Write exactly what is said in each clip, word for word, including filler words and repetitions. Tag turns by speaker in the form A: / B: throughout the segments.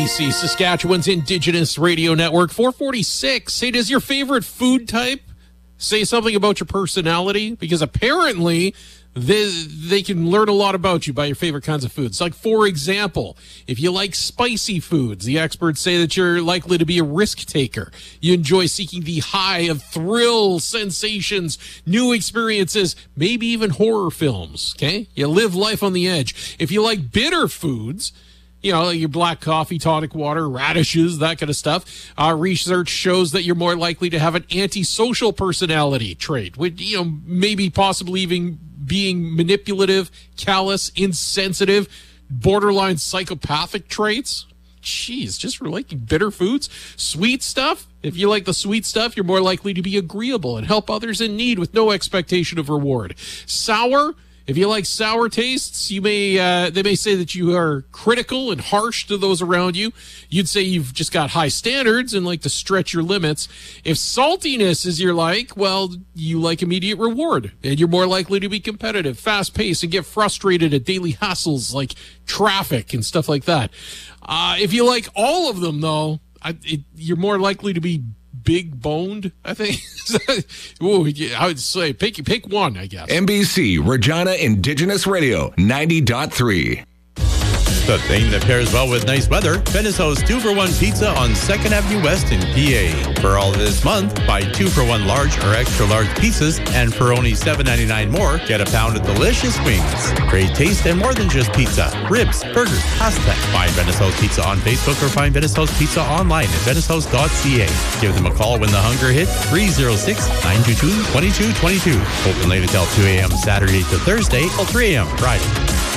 A: C, Saskatchewan's Indigenous Radio Network. four forty-six. Hey, does your favorite food type say something about your personality? Because apparently they, they can learn a lot about you by your favorite kinds of foods. Like, for example, if you like spicy foods, the experts say that you're likely to be a risk taker. You enjoy seeking the high of thrill, sensations, new experiences, maybe even horror films, okay? You live life on the edge. If you like bitter foods, you know, like your black coffee, tonic water, radishes, that kind of stuff. Uh, research shows that you're more likely to have an antisocial personality trait, which, you know, maybe possibly even being manipulative, callous, insensitive, borderline psychopathic traits. Jeez, just for liking bitter foods. Sweet stuff, if you like the sweet stuff, you're more likely to be agreeable and help others in need with no expectation of reward. Sour, if you like sour tastes, you may uh, they may say that you are critical and harsh to those around you. You'd say you've just got high standards and like to stretch your limits. If saltiness is your like, well, you like immediate reward, and you're more likely to be competitive, fast-paced, and get frustrated at daily hassles like traffic and stuff like that. Uh, if you like all of them, though, I, it, you're more likely to be big boned, I think. Ooh, I would say pick pick one, I guess.
B: N B C Regina Indigenous Radio ninety point three.
C: The thing that pairs well with nice weather, Venice hosts two for one pizza on second Avenue West in P A. For all this month, buy two for one large or extra large pizzas, and for only seven ninety-nine more, get a pound of delicious wings. Great taste and more than just pizza. Ribs, burgers, pasta. Find Venice House Pizza on Facebook or find Venice House Pizza online at venice house dot c a. Give them a call when the hunger hits, three oh six, nine two two, two two two two. Open late until two a.m. Saturday to Thursday till three a.m. Friday.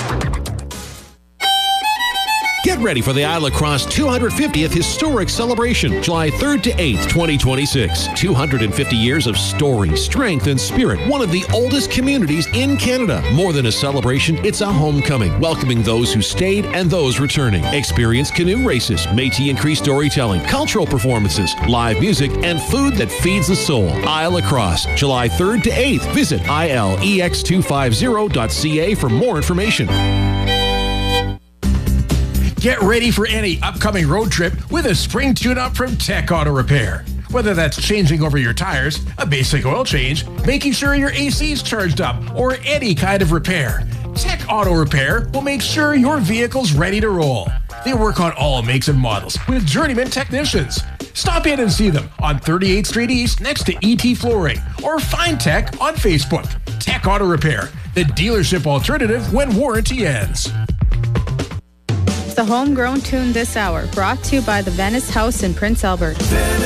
D: Get ready for the Isle La Crosse two hundred fiftieth Historic Celebration, July third to eighth, twenty twenty-six. two hundred fifty years of story, strength, and spirit. One of the oldest communities in Canada. More than a celebration, it's a homecoming, welcoming those who stayed and those returning. Experience canoe races, Métis and Cree storytelling, cultural performances, live music, and food that feeds the soul. Isle La Crosse, July third to eighth. Visit I L E X two fifty dot c a for more information.
E: Get ready for any upcoming road trip with a spring tune-up from Tech Auto Repair. Whether that's changing over your tires, a basic oil change, making sure your A C's charged up, or any kind of repair, Tech Auto Repair will make sure your vehicle's ready to roll. They work on all makes and models with journeyman technicians. Stop in and see them on thirty-eighth Street East next to E T Flooring, or find Tech on Facebook. Tech Auto Repair, the dealership alternative when warranty ends.
F: The Homegrown Tune this hour, brought to you by the Venice House in Prince Albert.